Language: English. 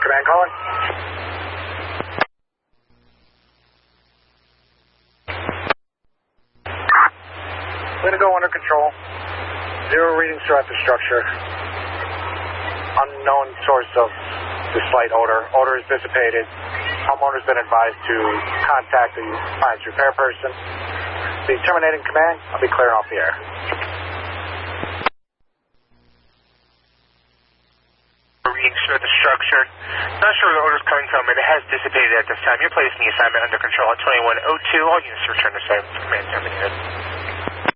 Command calling. Windigo under control. 0 readings throughout the structure. Unknown source of the slight odor. Odor is dissipated. Homeowner's been advised to contact the appliance repair person. Be terminating command. I'll be clearing off the air. Readings throughout the structure. Not sure where the odor's coming from, and it has dissipated at this time. You're placing the assignment under control at 2102. All units return to site. Command terminated.